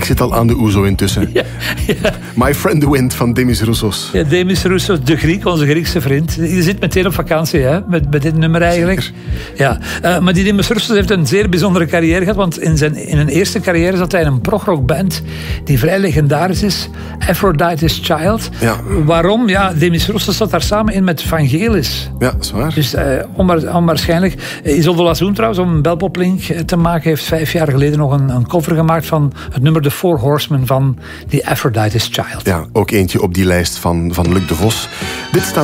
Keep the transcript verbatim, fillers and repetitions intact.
Ik zit al aan de oezo intussen. Ja, ja. My Friend the Wind van Demis Roussos. Ja, Demis Roussos, de Griek, onze Griekse vriend. Je zit meteen op vakantie, hè, met, met dit nummer eigenlijk. Ja. Uh, maar die Demis Roussos heeft een zeer bijzondere carrière gehad, want in zijn in een eerste carrière zat hij in een progrockband die vrij legendarisch is, Aphrodite's Child. Ja. Waarom? Ja, Demis Roussos zat daar samen in met Vangelis. Ja, dat is waar. Dus uh, onwaar, onwaarschijnlijk. Isolde Lazoen trouwens, om een belpoplink te maken, heeft vijf jaar geleden nog een, een cover gemaakt van het nummer The Four Horsemen van die Aphrodite's Child. Ja, ook eentje op die lijst van, van Luc de Vos. Dit staat